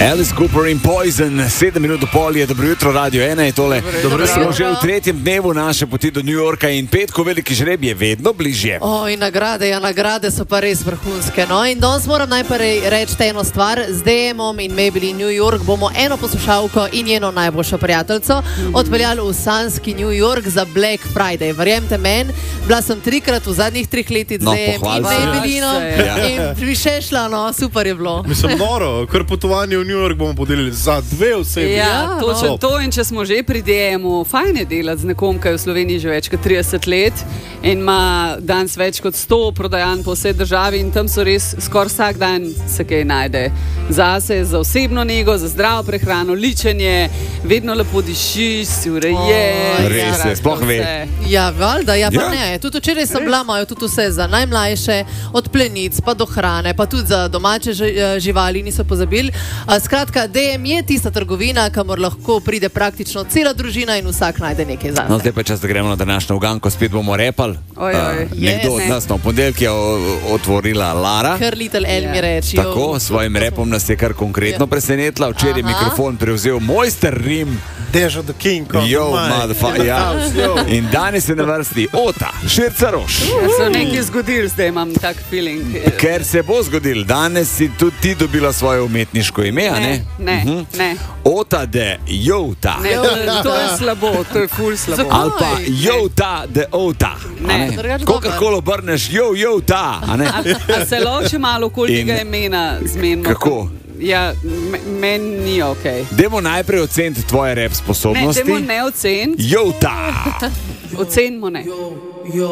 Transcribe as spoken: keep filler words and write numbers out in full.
Alice Cooper in Poison, sedem minut do pol je, dobro jutro, Radio ena je tole. Dobro Smo jutro. že v tretjem dnevu naše poti do New Yorka in petko veliki žreb je vedno bližje. O, in nagrade, ja, nagrade so pa res vrhunske. No? In danes moram najprej reči eno stvar. Z D M-om in Maybelline New York bomo eno poslušalko in njeno najboljšo prijateljico odpeljali v sanski New York za Black Friday. Verjemite meni, bila sem trikrat v zadnjih treh letih z No, D M pohvali in se. Maybellinom Ja. in bi še šla, no, super je bilo. Mislim, noro, kar potovanje v New York bomo podelili za dve osebi. Ja, Ja, točno no. to. In če smo že pri D M-u, fajn je delati z nekom, ki je v Sloveniji že več kot trideset let in ima danes več kot sto prodajanj po vsej državi in tam so res skoraj vsak dan se kaj najde. Zase, za osebno nego, za zdravo prehrano, ličenje, vedno lepo dišiš, si urejen. O, res je, sploh ve. Ja, valjda, ja, pa Ja. ne. Tudi včeraj sem bila, imajo tudi vse za najmlajše, od plenic pa do hrane, pa tudi za domače ži- živali, niso pozabili. A, Skratka, D M je tista trgovina, kamor lahko pride praktično cela družina in vsak najde nekaj zase. No, zdaj pa je čas, da gremo na današnjo uganko, spet bomo repali. Oj, oj. Uh, nekdo Yes. od nas na ponedeljek je o- otvorila Lara. Kar Little El mi Ja. reči. Tako, s svojim repom nas je kar konkretno presenetila. Včeraj je Aha. mikrofon prevzel mojster Rim. Dežo the king. of the Yo, mind. motherfucker, ja. In danes je na vrsti Ota, Širca Roš. Ker se je nekaj zgodilo, zdaj imam tak feeling. Ker se bo zgodil, danes si tudi ti dobila svoje umetniško ime, a ne? Ne, Mhm. ne. Ota de Jota. ne to je slabo, to je ful slabo. Zakaj? Ali pa Jota de Ota. a Ne. Drugače Kolikor obrneš, jo, Jota. a ne? A se loče malo okoli In- tega imena zmenimo? Kako? Ja, me- meni ni ok. Dajmo najprej oceniti tvoje rep Ne, sposobnosti. dajmo ne oceniti, Jota. ocenimo ne.